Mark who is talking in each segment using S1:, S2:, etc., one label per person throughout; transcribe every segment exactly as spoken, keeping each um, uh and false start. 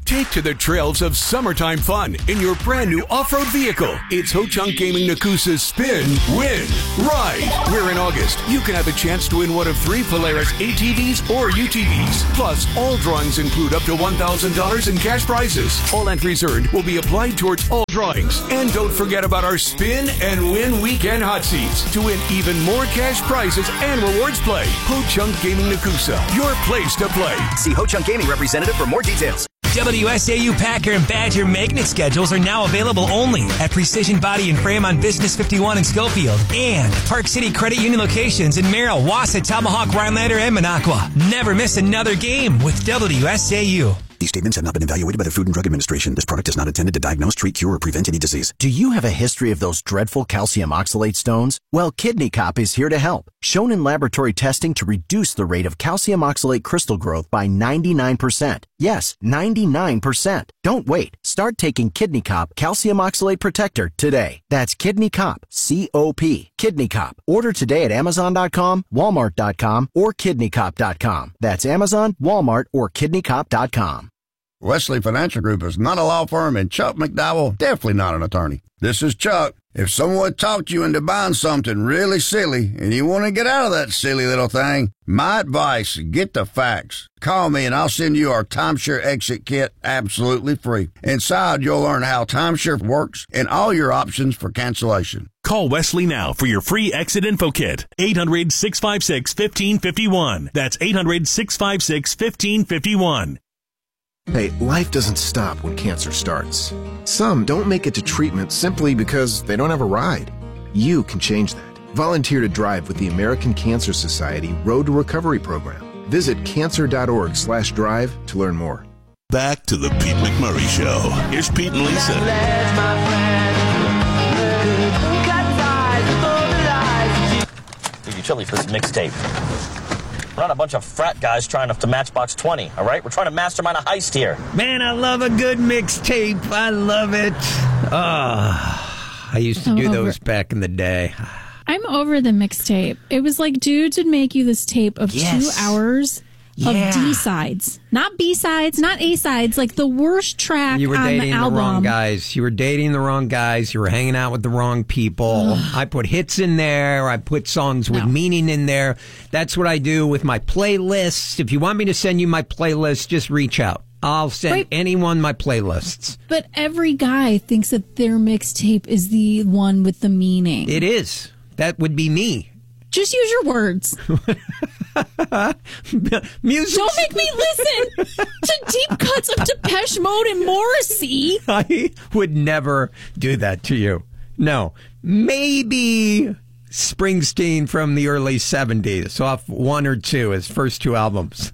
S1: Take to the trails of summertime fun in your brand new off-road vehicle. It's Ho-Chunk Gaming Nakusa's Spin, Win, Ride. Where in August, you can have a chance to win one of three Polaris A T Vs or U T Vs. Plus, all drawings include up to one thousand dollars in cash prizes. All entries earned will be applied towards all drawings. And don't forget about our Spin and Win Weekend Hot Seats to win even more cash prizes and rewards play. Ho-Chunk Gaming Nakusa, your place to play.
S2: See Ho-Chunk Gaming representative for more details.
S3: W S A U Packer and Badger magnet schedules are now available only at Precision Body and Frame on Business fifty-one in Schofield and Park City Credit Union locations in Merrill, Wausau, Tomahawk, Rhinelander, and Minocqua. Never miss another game with W S A U.
S4: These statements have not been evaluated by the Food and Drug Administration. This product is not intended to diagnose, treat, cure, or prevent any disease.
S5: Do you have a history of those dreadful calcium oxalate stones? Well, Kidney Cop is here to help. Shown in laboratory testing to reduce the rate of calcium oxalate crystal growth by ninety-nine percent. Yes, ninety-nine percent. Don't wait. Start taking Kidney Cop Calcium Oxalate Protector today. That's Kidney Cop, C O P. Kidney Cop. Order today at Amazon dot com, Walmart dot com, or Kidney Cop dot com. That's Amazon, Walmart, or Kidney Cop dot com.
S6: Wesley Financial Group is not a law firm, and Chuck McDowell definitely not an attorney. This is Chuck. If someone talked you into buying something really silly and you want to get out of that silly little thing, my advice, get the facts. Call me and I'll send you our timeshare exit kit absolutely free. Inside, you'll learn how timeshare works and all your options for cancellation.
S7: Call Wesley now for your free exit info kit. eight hundred, six five six, one five five one. That's eight hundred, six five six, one five five one.
S8: Hey, life doesn't stop when cancer starts. Some don't make it to treatment simply because they don't have a ride. You can change that. Volunteer to drive with the American Cancer Society Road to Recovery program. Visit cancer.org slash drive to learn more.
S9: Back to the Pete McMurray Show. Here's Pete and Lisa.
S10: Dude, you chilly for this mixtape. We're not a bunch of frat guys trying to, to Matchbox twenty, all right? We're trying to mastermind a heist here.
S11: Man, I love a good mixtape. I love it. Oh, I used to
S12: I'm
S11: do
S12: over.
S11: those back in the day.
S12: I'm over the mixtape. It was like dudes would make you this tape of
S11: Yes.
S12: two hours
S11: Yeah.
S12: of D-sides. Not B-sides, not A-sides, like the worst track
S11: You were
S12: on
S11: dating
S12: the
S11: the,
S12: album.
S11: wrong guys. You were dating the wrong guys. You were hanging out with the wrong people. I put hits in there. I put songs with
S12: No.
S11: meaning in there. That's what I do with my playlists. If you want me to send you my playlist, just reach out. I'll send
S12: Right.
S11: anyone my playlists.
S12: But every guy thinks that their mixtape is the one with the meaning.
S11: It is. That would be me.
S12: Just use your words.
S11: Music.
S12: Don't make me listen to deep cuts of Depeche Mode and Morrissey.
S11: I would never do that to you. No. Maybe Springsteen from the early seventies, off one or two, his first two albums.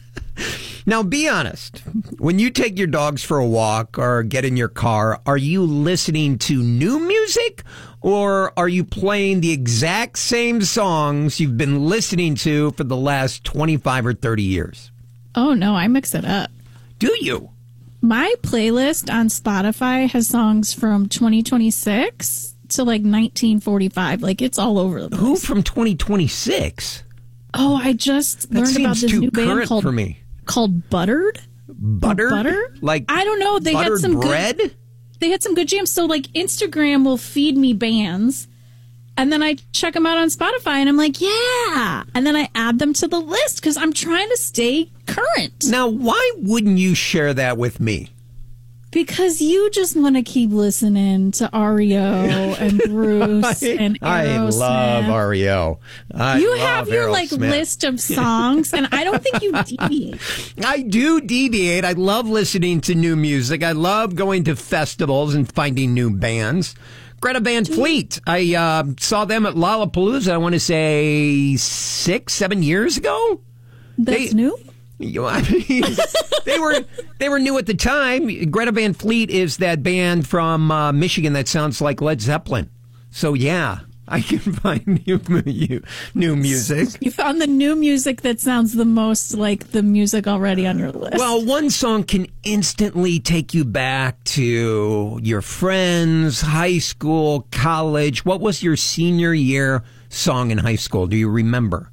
S11: Now, be honest. When you take your dogs for a walk or get in your car, are you listening to new music or are you playing the exact same songs you've been listening to for the last twenty-five or thirty years?
S12: Oh, no, I mix it up.
S11: Do you?
S12: My playlist on Spotify has songs from twenty twenty-six to like nineteen forty-five. Like, it's all over the place.
S11: Who from twenty twenty-six?
S12: Oh, I just
S11: That
S12: learned about
S11: seems
S12: this
S11: too
S12: new band
S11: current
S12: called,
S11: for me.
S12: called Buttered.
S11: Butter?
S12: Butter?
S11: Like
S12: I don't know. They had
S11: buttered
S12: some
S11: bread?
S12: good. They had some good jams. So like Instagram will feed me bands, and then I check them out on Spotify, and I'm like, yeah. And then I add them to the list because I'm trying to stay current.
S11: Now, why wouldn't you share that with me?
S12: Because you just want to keep listening to R E O and Bruce and
S11: I
S12: Aerosmith.
S11: love R E O. I
S12: You
S11: love
S12: have your like
S11: Aerosmith.
S12: list of songs, and I don't think you deviate.
S11: I do deviate. I love listening to new music. I love going to festivals and finding new bands. Greta Van Fleet. I uh, saw them at Lollapalooza, I want to say six, seven years ago.
S12: That's
S11: They-
S12: new?
S11: You know, I mean, they were they were new at the time. Greta Van Fleet is that band from uh, Michigan that sounds like Led Zeppelin. So yeah, I can find new new, new music.
S12: You found the new music that sounds the most like the music already on your list.
S11: Well, one song can instantly take you back to your friends, high school, college. What was your senior year song in high school? Do you remember?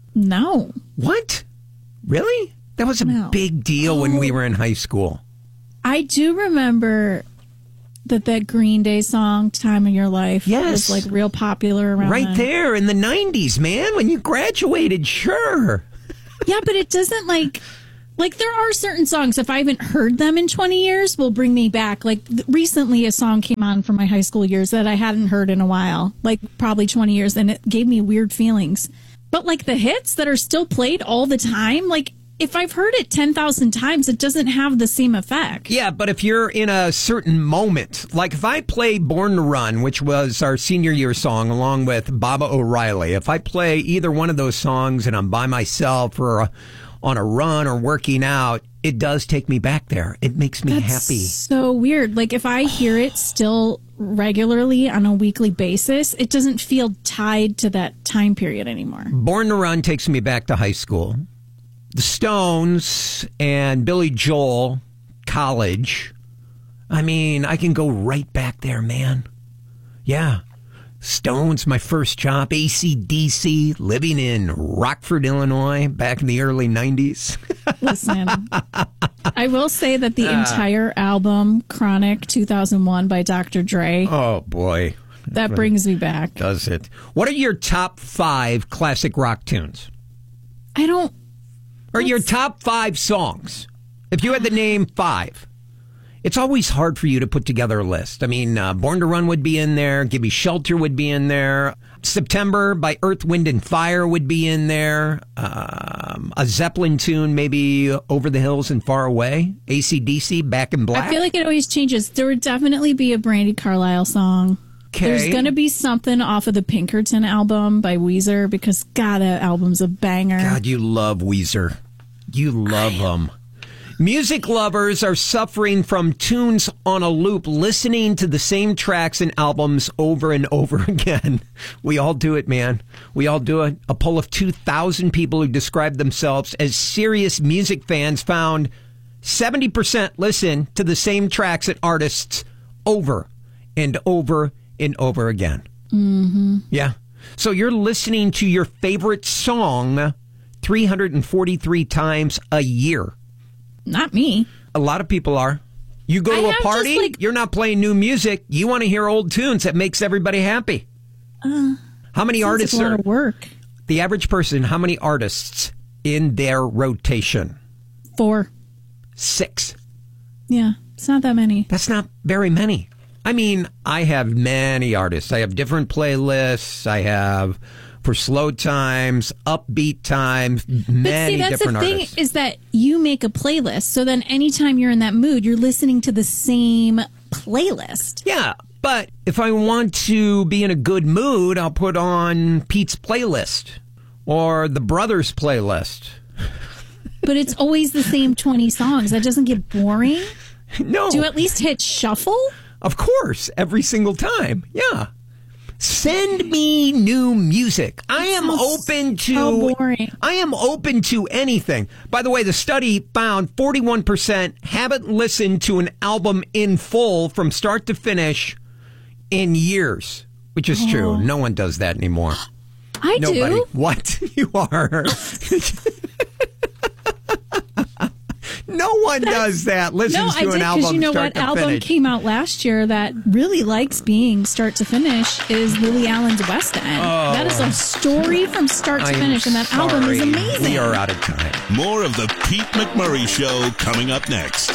S12: No.
S11: What? Really? That was a
S12: No.
S11: big deal when we were in high school.
S12: I do remember that that Green Day song, Time of Your Life,
S11: yes.
S12: was like real popular around
S11: Right
S12: then.
S11: there in the nineties, man, when you graduated, sure.
S12: Yeah, but it doesn't like, like there are certain songs, if I haven't heard them in twenty years, will bring me back. Like th- recently a song came on from my high school years that I hadn't heard in a while, like probably twenty years, and it gave me weird feelings. But like the hits that are still played all the time, like if I've heard it ten thousand times, it doesn't have the same effect.
S11: Yeah, but if you're in a certain moment, like if I play Born to Run, which was our senior year song, along with Baba O'Reilly, if I play either one of those songs and I'm by myself or a, on a run or working out, it does take me back there. It makes me
S12: That's
S11: happy.
S12: So weird. Like if I hear it still regularly on a weekly basis, it doesn't feel tied to that time period anymore.
S11: Born to Run takes me back to high school. The Stones and Billy Joel, college. I mean, I can go right back there, man. Yeah. Stones, my first job. A C D C, living in Rockford, Illinois, back in the early nineties.
S12: Listen, I will say that the entire album, Chronic two thousand one by Doctor Dre,
S11: Oh, boy.
S12: that brings me back.
S11: Does it? What are your top five classic rock tunes?
S12: I don't...
S11: Or your top five songs? If you had to name five. It's always hard for you to put together a list. I mean, uh, Born to Run would be in there. Give Me Shelter would be in there. September by Earth, Wind and Fire would be in there. Um, a Zeppelin tune, maybe Over the Hills and Far Away. A C D C, Back in Black.
S12: I feel like it always changes. There would definitely be a Brandy Carlisle song.
S11: Okay.
S12: There's going to be something off of the Pinkerton album by Weezer because, God, that album's a banger.
S11: God, you love Weezer. You love them. Music lovers are suffering from tunes on a loop, listening to the same tracks and albums over and over again. We all do it, man. We all do it. A poll of two thousand people who describe themselves as serious music fans found seventy percent listen to the same tracks and artists over and over and over again.
S12: Mm-hmm.
S11: Yeah. So you're listening to your favorite song three hundred forty-three times a year.
S12: Not me.
S11: A lot of people are. You go to
S12: I
S11: a
S12: have
S11: party,
S12: just, like-
S11: you're not playing new music. You want to hear old tunes that makes everybody happy.
S12: Uh,
S11: How many
S12: sounds
S11: artists
S12: like a lot
S11: are
S12: of work?
S11: The average person, how many artists in their rotation?
S12: Four.
S11: Six.
S12: Yeah, it's not that many.
S11: That's not very many. I mean, I have many artists. I have different playlists. I have for slow times, upbeat times, many
S12: But see, that's
S11: different
S12: the thing
S11: artists.
S12: is that you make a playlist. So then anytime you're in that mood, you're listening to the same playlist.
S11: Yeah, but if I want to be in a good mood, I'll put on Pete's playlist or the Brothers playlist.
S12: But it's always the same twenty songs. That doesn't get boring?
S11: No.
S12: Do you at least hit shuffle?
S11: Of course, every single time. Yeah. Send me new music. I am open to
S12: so boring.
S11: I am open to anything. By the way, the study found forty-one percent haven't listened to an album in full from start to finish in years, which is
S12: Oh.
S11: true. No one does that anymore.
S12: I
S11: Nobody.
S12: do.
S11: What? You are. No one does that. Listens
S12: No, I
S11: to
S12: did
S11: an album
S12: because you know
S11: start
S12: what
S11: to
S12: album
S11: finish.
S12: came out last year that really likes being start to finish is Lily Allen's West End.
S11: Oh.
S12: That is a story from start to
S9: I'm
S12: finish, and that album is
S9: sorry.
S12: amazing.
S11: We are out of time.
S9: More of the Pete McMurray Show coming up next.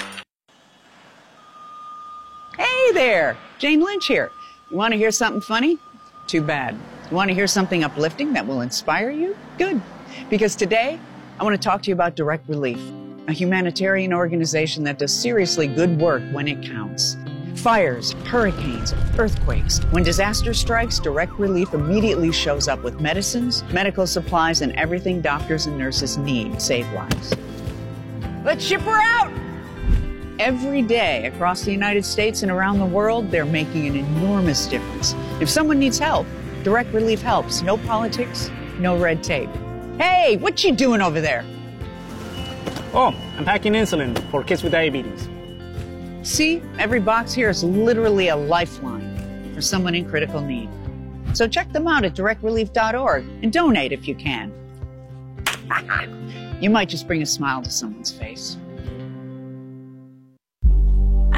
S13: Hey there, Jane Lynch here. You want to hear something funny? Too bad. You want to hear something uplifting that will inspire you? Good. Because today, I want to talk to you about Direct Relief, a humanitarian organization that does seriously good work when it counts. Fires, hurricanes, earthquakes. When disaster strikes, Direct Relief immediately shows up with medicines, medical supplies, and everything doctors and nurses need to save lives. Let's ship her out! Every day across the United States and around the world, they're making an enormous difference. If someone needs help, Direct Relief helps. No politics, no red tape. Hey, what you doing over there?
S14: Oh, I'm packing insulin for kids with diabetes.
S13: See, every box here is literally a lifeline for someone in critical need. So check them out at direct relief dot org and donate if you can. You might just bring a smile to someone's face.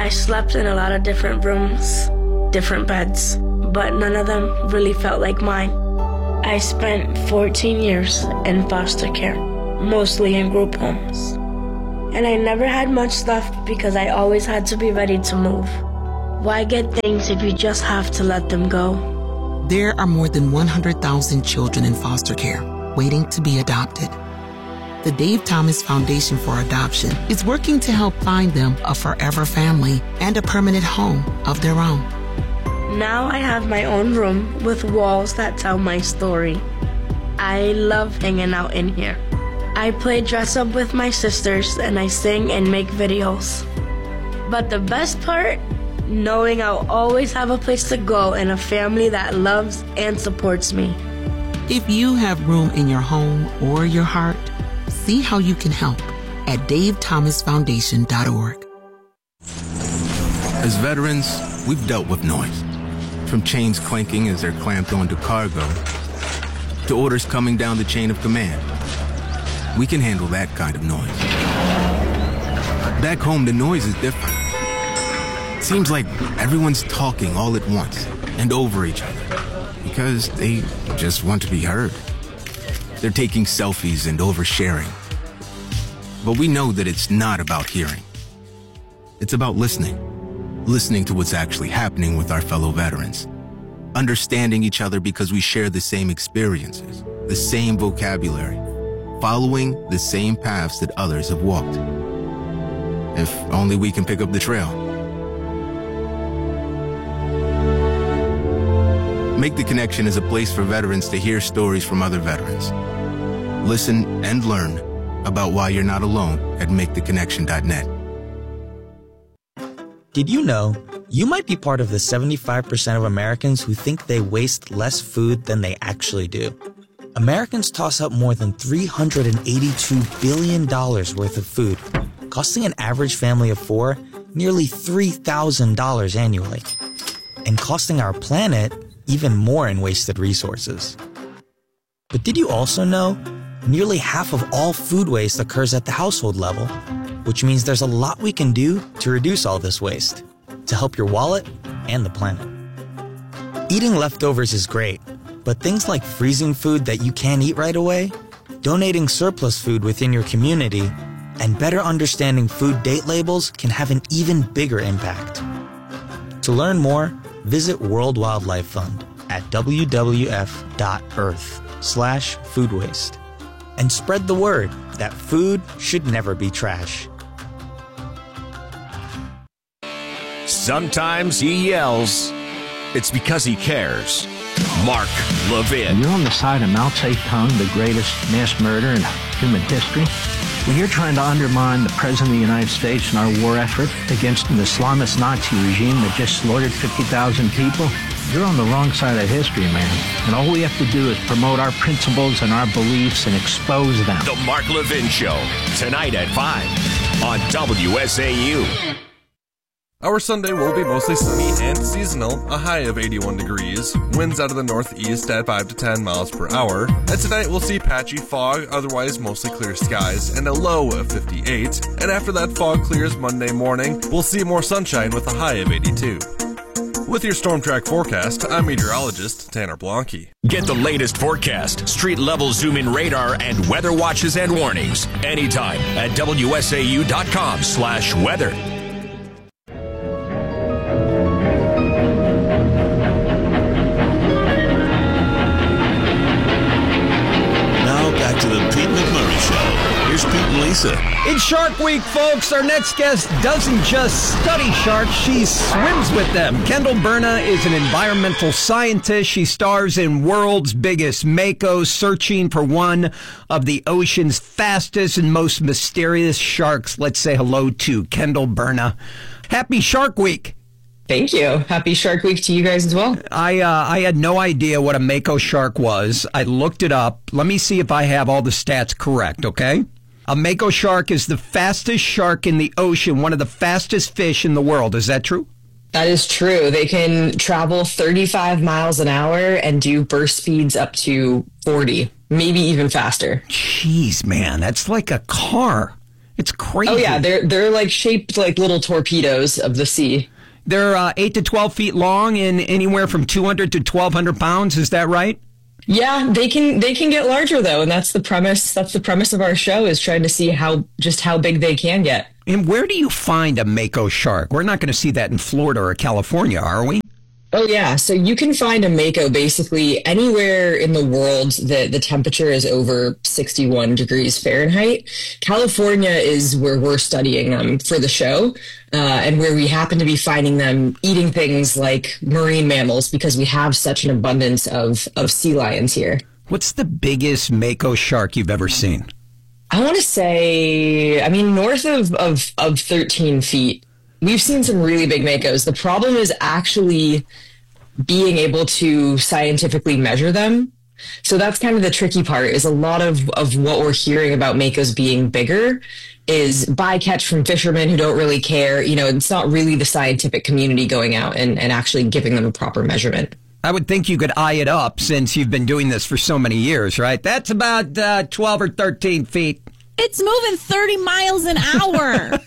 S15: I slept in a lot of different rooms, different beds, but none of them really felt like mine. I spent fourteen years in foster care, mostly in group homes. And I never had much left because I always had to be ready to move. Why get things if you just have to let them go?
S16: There are more than one hundred thousand children in foster care waiting to be adopted. The Dave Thomas Foundation for Adoption is working to help find them a forever family and a permanent home of their own.
S15: Now I have my own room with walls that tell my story. I love hanging out in here. I play dress up with my sisters and I sing and make videos. But the best part? Knowing I'll always have a place to go and a family that loves and supports me.
S16: If you have room in your home or your heart, see how you can help at dave thomas foundation dot org.
S17: As veterans, we've dealt with noise. From chains clanking as they're clamped onto cargo, to orders coming down the chain of command. We can handle that kind of noise. Back home, the noise is different. It seems like everyone's talking all at once and over each other because they just want to be heard. They're taking selfies and oversharing. But we know that it's not about hearing. It's about listening. Listening to what's actually happening with our fellow veterans. Understanding each other because we share the same experiences, the same vocabulary, following the same paths that others have walked. If only we can pick up the trail. Make the Connection is a place for veterans to hear stories from other veterans. Listen and learn about why you're not alone at make the connection dot net.
S18: Did you know you might be part of the seventy-five percent of Americans who think they waste less food than they actually do? Americans toss out more than three hundred eighty-two billion dollars worth of food, costing an average family of four nearly three thousand dollars annually, and costing our planet even more in wasted resources. But did you also know nearly half of all food waste occurs at the household level, which means there's a lot we can do to reduce all this waste, to help your wallet and the planet. Eating leftovers is great, but things like freezing food that you can't eat right away, donating surplus food within your community, and better understanding food date labels can have an even bigger impact. To learn more, visit World Wildlife Fund at w w f dot earth slash food waste and spread the word that food should never be trash.
S19: Sometimes he yells. It's because he cares. Mark Levin.
S20: You're on the side of Mao Zedong, the greatest mass murderer in human history. When you're trying to undermine the President of the United States and our war effort against an Islamist Nazi regime that just slaughtered fifty thousand people, you're on the wrong side of history, man. And all we have to do is promote our principles and our beliefs and expose them.
S19: The Mark Levin Show, tonight at five on W S A U.
S21: Our Sunday will be mostly sunny and seasonal, a high of eighty-one degrees, winds out of the northeast at five to ten miles per hour, and tonight we'll see patchy fog, otherwise mostly clear skies, and a low of fifty-eight, and after that fog clears Monday morning, we'll see more sunshine with a high of eighty-two. With your Storm Track forecast, I'm meteorologist Tanner Blanke.
S19: Get the latest forecast, street-level zoom-in radar, and weather watches and warnings anytime at W S A U dot com slash weather.
S9: To the Pete McMurray Show. Here's Pete and Lisa.
S11: It's Shark Week, folks. Our next guest doesn't just study sharks, she swims with them. Kendall Berna is an environmental scientist. She stars in World's Biggest Mako, searching for one of the ocean's fastest and most mysterious sharks. Let's say hello to Kendall Berna. Happy Shark Week.
S22: Thank you. Happy Shark Week to you guys as well.
S11: I uh, I had no idea what a Mako shark was. I looked it up. Let me see if I have all the stats correct, okay? A Mako shark is the fastest shark in the ocean, one of the fastest fish in the world. Is that true?
S22: That is true. They can travel thirty-five miles an hour and do burst speeds up to forty, maybe even faster.
S11: Jeez, man, that's like a car. It's crazy.
S22: Oh yeah, they're they're like shaped like little torpedoes of the sea.
S11: They're uh, eight to twelve feet long and anywhere from two hundred to twelve hundred pounds. Is that right?
S22: Yeah, they can they can get larger though, and that's the premise. That's the premise of our show, is trying to see how just how big they can get.
S11: And where do you find a Mako shark? We're not going to see that in Florida or California, are we?
S22: Oh yeah, so you can find a Mako basically anywhere in the world that the temperature is over sixty-one degrees Fahrenheit. California is where we're studying them for the show, uh, and where we happen to be finding them eating things like marine mammals because we have such an abundance of, of sea lions here.
S11: What's the biggest Mako shark you've ever seen?
S22: I want to say, I mean, north of, of, of thirteen feet. We've seen some really big Makos. The problem is actually being able to scientifically measure them. So that's kind of the tricky part, is a lot of, of what we're hearing about Makos being bigger is bycatch from fishermen who don't really care. You know, it's not really the scientific community going out and, and actually giving them a proper measurement.
S11: I would think you could eye it up since you've been doing this for so many years, right? That's about uh, twelve or thirteen feet.
S12: It's moving thirty miles an hour.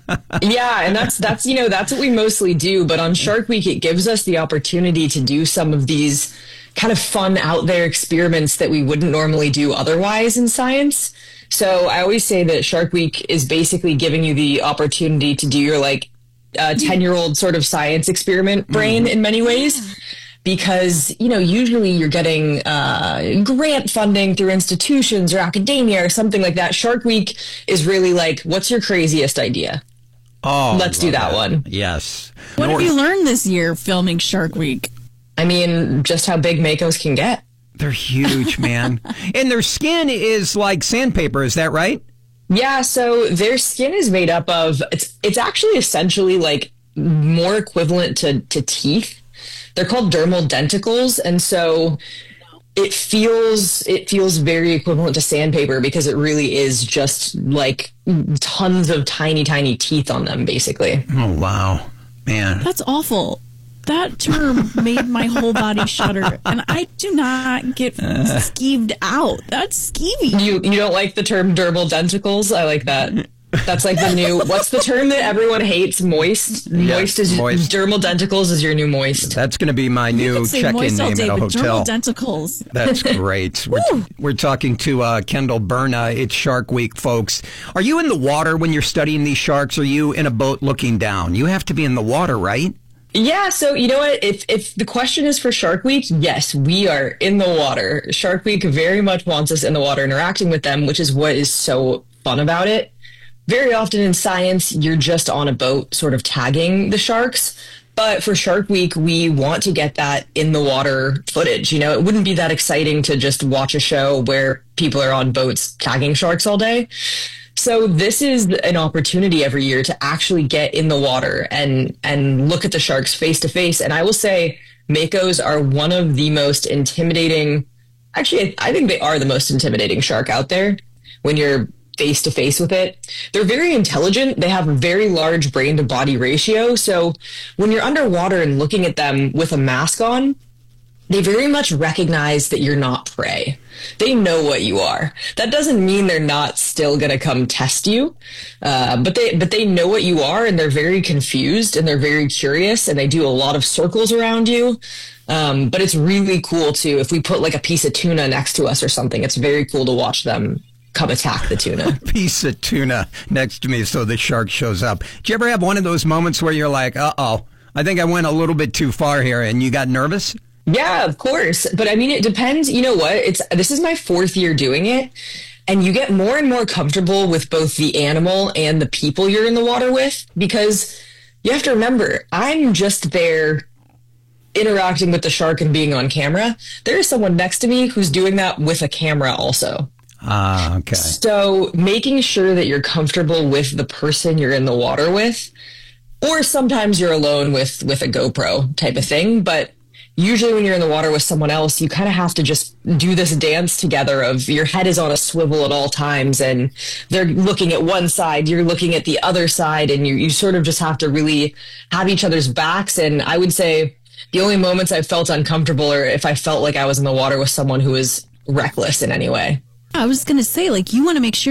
S22: Yeah, and that's that's you know that's what we mostly do. But on Shark Week, it gives us the opportunity to do some of these kind of fun out there experiments that we wouldn't normally do otherwise in science. So I always say that Shark Week is basically giving you the opportunity to do your like uh, ten year old sort of science experiment brain mm. in many ways. Because, you know, usually you're getting uh, grant funding through institutions or academia or something like that. Shark Week is really like, what's your craziest idea?
S11: Oh,
S22: let's do that, that one.
S11: Yes.
S12: What North. have you learned this year filming Shark Week?
S22: I mean, just how big Makos can get.
S11: They're huge, man. And their skin is like sandpaper. Is that right?
S22: Yeah. So their skin is made up of, it's, it's actually essentially like more equivalent to, to teeth. They're called dermal denticles, and so it feels it feels very equivalent to sandpaper because it really is just like tons of tiny, tiny teeth on them, basically.
S11: Oh, wow. Man.
S12: That's awful. That term made my whole body shudder, and I do not get uh, skeeved out. That's skeevy.
S22: You, you don't like the term dermal denticles? I like that. That's like the new, what's the term that everyone hates? Moist? Moist
S11: yeah,
S22: is
S11: moist.
S22: Dermal denticles is your new moist.
S11: That's going to be my new check-in name
S12: day,
S11: at a hotel.
S12: Dermal denticles.
S11: That's great. we're, we're talking to uh, Kendall Berna. It's Shark Week, folks. Are you in the water when you're studying these sharks? Or are you in a boat looking down? You have to be in the water, right?
S22: Yeah, so you know what? If if the question is for Shark Week, yes, we are in the water. Shark Week very much wants us in the water interacting with them, which is what is so fun about it. Very often in science, you're just on a boat sort of tagging the sharks. But for Shark Week, we want to get that in the water footage. You know, it wouldn't be that exciting to just watch a show where people are on boats tagging sharks all day. So this is an opportunity every year to actually get in the water and, and look at the sharks face to face. And I will say Makos are one of the most intimidating, actually, I think they are the most intimidating shark out there when you're face to face with it. They're very intelligent. They have a very large brain to body ratio. So when you're underwater and looking at them with a mask on, they very much recognize that you're not prey. They know what you are. That doesn't mean they're not still going to come test you, uh, but they but they know what you are, and they're very confused, and they're very curious, and they do a lot of circles around you. Um, but it's really cool too. If we put like a piece of tuna next to us or something, it's very cool to watch them come attack the tuna.
S11: A piece of tuna next to me so the shark shows up. Do you ever have one of those moments where you're like, uh-oh, I think I went a little bit too far here, and you got nervous?
S22: Yeah, of course. But I mean, it depends. You know what? It's this is my fourth year doing it, and you get more and more comfortable with both the animal and the people you're in the water with, because you have to remember, I'm just there interacting with the shark and being on camera. There is someone next to me who's doing that with a camera also.
S11: Ah, okay.
S22: So making sure that you're comfortable with the person you're in the water with, or sometimes you're alone with, with a GoPro type of thing. But usually when you're in the water with someone else, you kind of have to just do this dance together of your head is on a swivel at all times, and they're looking at one side, you're looking at the other side, and you, you sort of just have to really have each other's backs. And I would say the only moments I felt uncomfortable are if I felt like I was in the water with someone who was reckless in any way.
S12: I was going to say, like, you want to make sure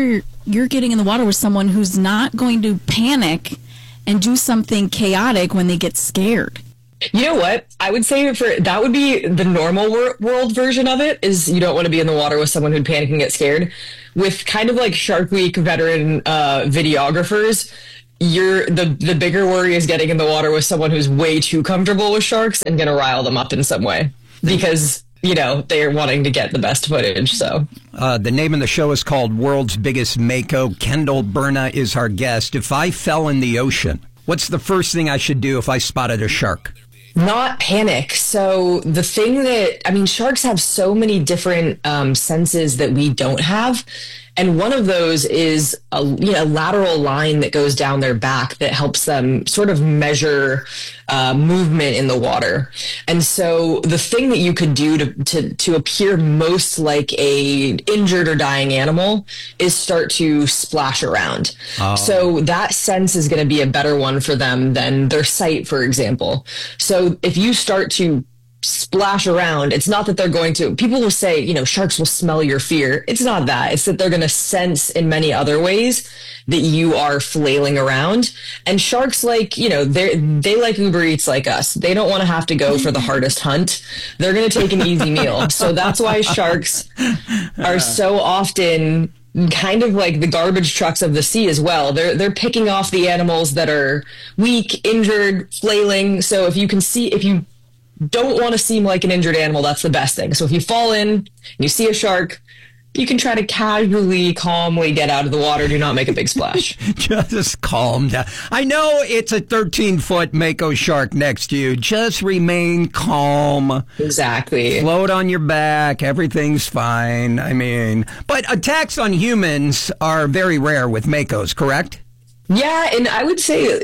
S12: you're getting in the water with someone who's not going to panic and do something chaotic when they get scared.
S22: You know what? I would say for that would be the normal wor- world version of it, is you don't want to be in the water with someone who'd panic and get scared. With kind of like Shark Week veteran uh, videographers, you're the the bigger worry is getting in the water with someone who's way too comfortable with sharks and going to rile them up in some way because, you know, they're wanting to get the best footage. So
S11: uh, the name of the show is called World's Biggest Mako. Kendall Berna is our guest. If I fell in the ocean, what's the first thing I should do if I spotted a shark?
S22: Not panic. So the thing that, I mean, sharks have so many different um, senses that we don't have. And one of those is a, you know, a lateral line that goes down their back that helps them sort of measure uh, movement in the water. And so the thing that you could do to, to, to appear most like a injured or dying animal is start to splash around. Oh. So that sense is going to be a better one for them than their sight, for example. So if you start to splash around, it's not that they're going to, people will say, you know, sharks will smell your fear. It's not that. It's that they're going to sense in many other ways that you are flailing around. And sharks, like, you know, they they like Uber Eats like us. They don't want to have to go for the hardest hunt. They're going to take an easy meal. So that's why sharks are so often kind of like the garbage trucks of the sea as well. They're they're picking off the animals that are weak, injured, flailing. So if you can see, if you don't want to seem like an injured animal, that's the best thing. So if you fall in and you see a shark, you can try to casually, calmly get out of the water. Do not make a big splash.
S11: Just calm down. I know it's a thirteen-foot Mako shark next to you. Just remain calm.
S22: Exactly.
S11: Float on your back. Everything's fine. I mean, but attacks on humans are very rare with Makos, correct?
S22: Yeah, and I would say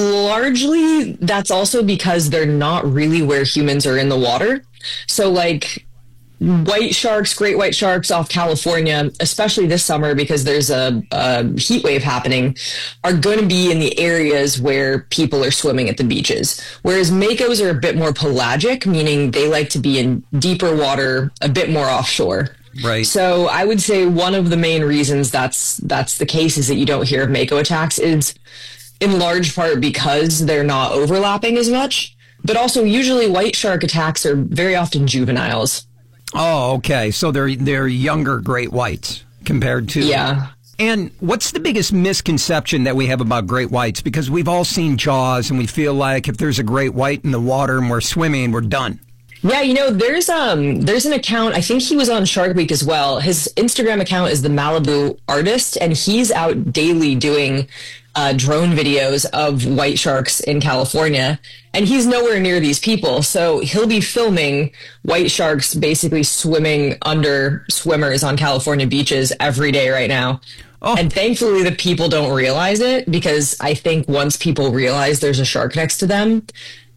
S22: largely that's also because they're not really where humans are in the water. So like white sharks, great white sharks off California, especially this summer because there's a, a heat wave happening, are going to be in the areas where people are swimming at the beaches. Whereas Makos are a bit more pelagic, meaning they like to be in deeper water, a bit more offshore.
S11: Right.
S22: So I would say one of the main reasons that's that's the case is that you don't hear of Mako attacks is in large part because they're not overlapping as much, but also usually white shark attacks are very often juveniles.
S11: Oh, okay. So they're they're younger great whites compared to
S22: yeah.
S11: And what's the biggest misconception that we have about great whites? Because we've all seen Jaws and we feel like if there's a great white in the water and we're swimming, we're done.
S22: Yeah, you know, there's um there's an account, I think he was on Shark Week as well. His Instagram account is the Malibu Artist, and he's out daily doing uh, drone videos of white sharks in California. And he's nowhere near these people, so he'll be filming white sharks basically swimming under swimmers on California beaches every day right now. Oh. And thankfully the people don't realize it, because I think once people realize there's a shark next to them,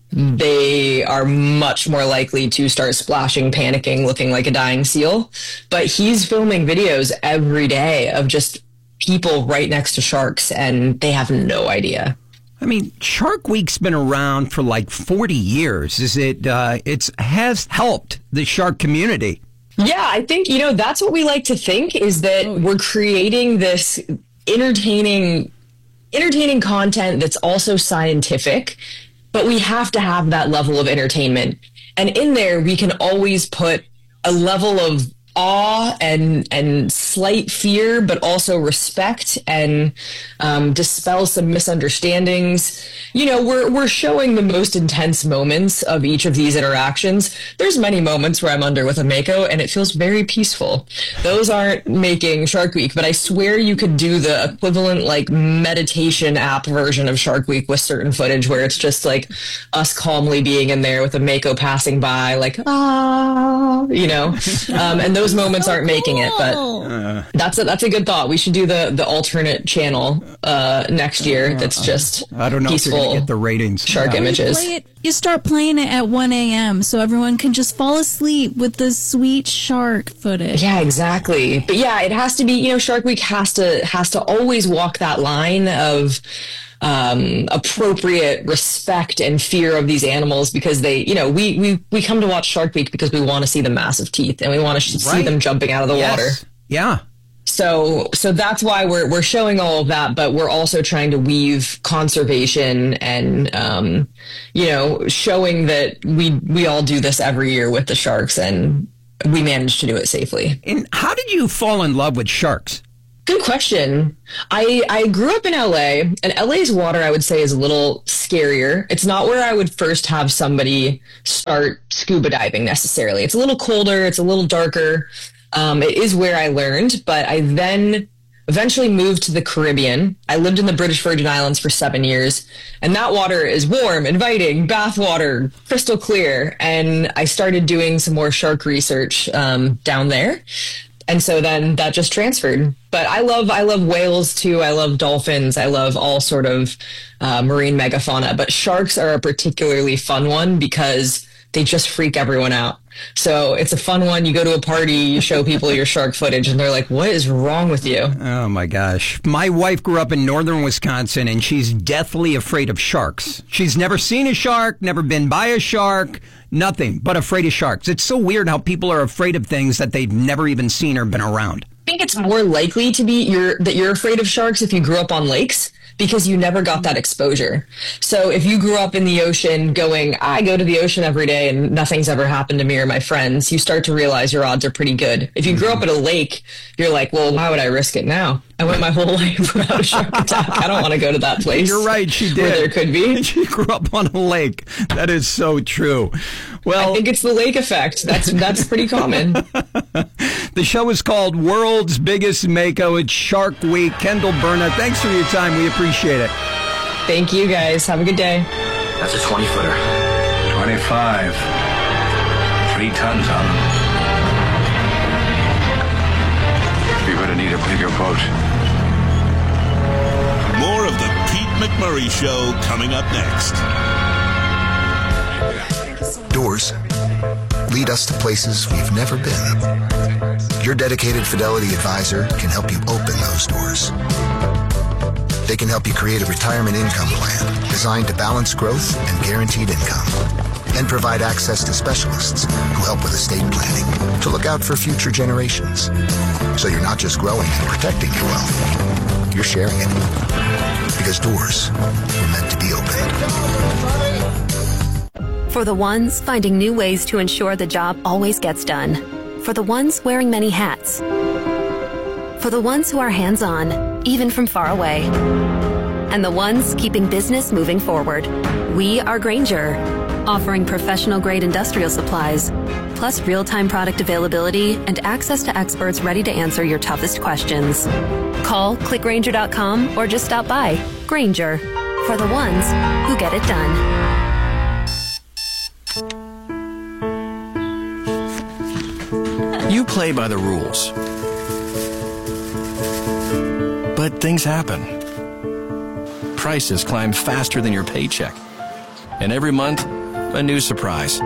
S22: they are much more likely to start splashing, panicking, looking like a dying seal. But he's filming videos every day of just people right next to sharks, and they have no idea.
S11: I mean, Shark Week's been around for like forty years. Is it, uh, it's has helped the shark community.
S22: Yeah, I think, you know, that's what we like to think, is that oh. we're creating this entertaining, entertaining content that's also scientific. But we have to have that level of entertainment. And in there, we can always put a level of awe and and slight fear, but also respect, and um, dispel some misunderstandings. You know, we're we're showing the most intense moments of each of these interactions. There's many moments where I'm under with a Mako, and it feels very peaceful. Those aren't making Shark Week, but I swear you could do the equivalent, like, meditation app version of Shark Week with certain footage where it's just like us calmly being in there with a Mako passing by, like, ah, you know, um, and those moments aren't making it, but uh, that's a, that's a good thought. We should do the, the alternate channel uh, next year. That's just
S11: I don't know
S22: peaceful,
S11: if you're gonna get the ratings.
S22: Shark
S11: yeah.
S22: images.
S12: You, it, you start playing it at one a.m. so everyone can just fall asleep with the sweet shark footage.
S22: Yeah, exactly. But yeah, it has to be, you know, Shark Week has to has to always walk that line of um, appropriate respect and fear of these animals, because they, you know, we, we, we come to watch Shark Week because we want to see the massive teeth and we want to sh- right. see them jumping out of the
S11: yes.
S22: water.
S11: Yeah.
S22: So, so that's why we're we're showing all of that, but we're also trying to weave conservation and, um, you know, showing that we we all do this every year with the sharks, and we manage to do it safely.
S11: And how did you fall in love with sharks?
S22: Good question. I I grew up in L A, and L A's water, I would say, is a little scarier. It's not where I would first have somebody start scuba diving necessarily. It's a little colder. It's a little darker. Um, it is where I learned, but I then eventually moved to the Caribbean. I lived in the British Virgin Islands for seven years, and that water is warm, inviting, bath water, crystal clear. And I started doing some more shark research um, down there. And so then that just transferred. But I love I love whales too. I love dolphins. I love all sort of uh, marine megafauna. But sharks are a particularly fun one because they just freak everyone out. So it's a fun one. You go to a party, you show people your shark footage, and they're like, what is wrong with you?
S11: Oh, my gosh. My wife grew up in northern Wisconsin, and she's deathly afraid of sharks. She's never seen a shark, never been by a shark, nothing but afraid of sharks. It's so weird how people are afraid of things that they've never even seen or been around.
S22: I think it's more likely to be you're, that you're afraid of sharks if you grew up on lakes, because you never got that exposure. So if you grew up in the ocean going, I go to the ocean every day and nothing's ever happened to me or my friends, you start to realize your odds are pretty good. If you grew up at a lake, you're like, well, why would I risk it now? I went my whole life without a shark attack. I don't want to go to that place.
S11: You're right, she did.
S22: Where there could be.
S11: She grew up on a lake. That is so true. Well,
S22: I think it's the lake effect. That's that's pretty common.
S11: The show is called World's Biggest Mako. It's Shark Week. Kendall Berna, thanks for your time. We appreciate it.
S22: Thank you, guys. Have a good day.
S1: That's a twenty-footer. twenty-five. Three tons on them. You're going to need a bigger boat.
S9: More of the Pete McMurray Show coming up next.
S2: Doors lead us to places we've never been. Your dedicated Fidelity advisor can help you open those doors. They can help you create a retirement income plan designed to balance growth and guaranteed income, and provide access to specialists who help with estate planning to look out for future generations. So you're not just growing and protecting your wealth, you're sharing it. Because doors were meant to be opened.
S23: For the ones finding new ways to ensure the job always gets done. For the ones wearing many hats. For the ones who are hands-on, even from far away. And the ones keeping business moving forward. We are Grainger, offering professional-grade industrial supplies, plus real-time product availability and access to experts ready to answer your toughest questions. Call, click Grainger dot com, or just stop by. Grainger, for the ones who get it done.
S24: You play by the rules. But things happen. Prices climb faster than your paycheck. And every month, a new surprise.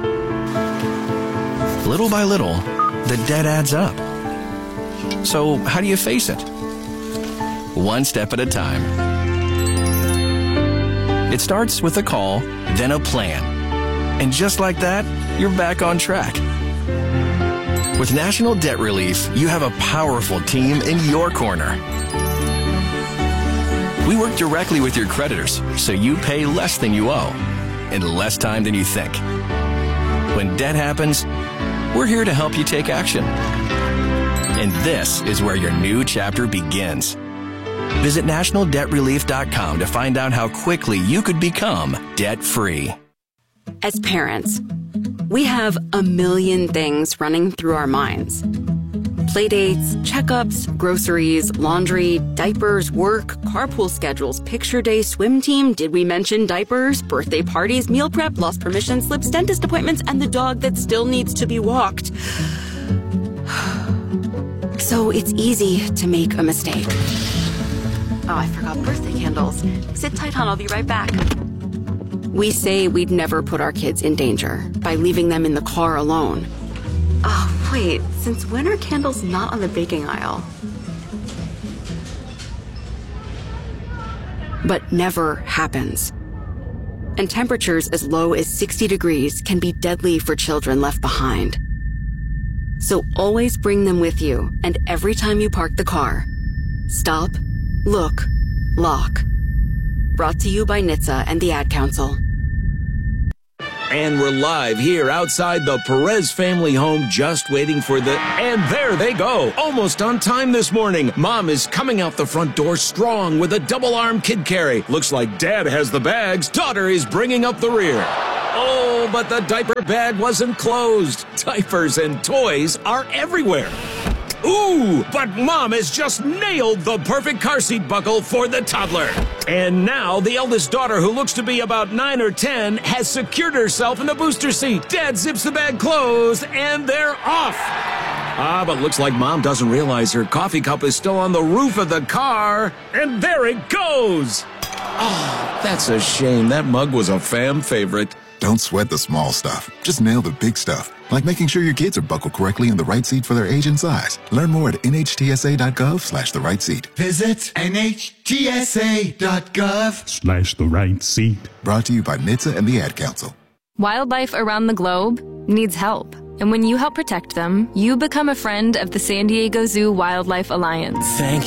S24: Little by little, the debt adds up. So how do you face it? One step at a time. It starts with a call, then a plan. And just like that, you're back on track. With National Debt Relief, you have a powerful team in your corner. We work directly with your creditors, so you pay less than you owe, in less time than you think. When debt happens, we're here to help you take action. And this is where your new chapter begins. Visit national debt relief dot com to find out how quickly you could become debt-free.
S25: As parents, we have a million things running through our minds. Playdates, checkups, groceries, laundry, diapers, work, carpool schedules, picture day, swim team, did we mention diapers, birthday parties, meal prep, lost permission slips, dentist appointments, and the dog that still needs to be walked. So it's easy to make a mistake. Oh, I forgot birthday candles. Sit tight, hon, I'll be right back. We say we'd never put our kids in danger by leaving them in the car alone. Oh, wait, since when are candles not on the baking aisle? But never happens. And temperatures as low as sixty degrees can be deadly for children left behind. So always bring them with you, and every time you park the car, stop, look, lock. Brought to you by N H T S A and the Ad Council.
S3: And we're live here outside the Perez family home, just waiting for the... And there they go! Almost on time this morning. Mom is coming out the front door strong with a double-arm kid carry. Looks like Dad has the bags. Daughter is bringing up the rear. Oh, but the diaper bag wasn't closed. Diapers and toys are everywhere. Ooh, but Mom has just nailed the perfect car seat buckle for the toddler. And now the eldest daughter, who looks to be about nine or ten, has secured herself in the booster seat. Dad zips the bag closed, and they're off. Ah, but looks like Mom doesn't realize her coffee cup is still on the roof of the car. And there it goes. Oh, that's a shame. That mug was a fam favorite.
S4: Don't sweat the small stuff. Just nail the big stuff, like making sure your kids are buckled correctly in the right seat for their age and size. Learn more at nhtsa.gov slash the right seat.
S5: Visit nhtsa.gov
S4: Slash the right seat. Brought to you by N H T S A and the Ad Council.
S23: Wildlife around the globe needs help. And when you help protect them, you become a friend of the San Diego Zoo Wildlife Alliance.
S3: Thank